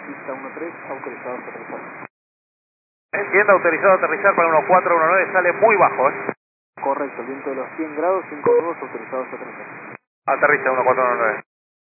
pista 13, autorizados a aterrizar. Entiendo, autorizado a aterrizar para 1419, sale muy bajo, Correcto, viento de los 100 grados, 5 nudos autorizados a aterrizar. Aterriza 1419.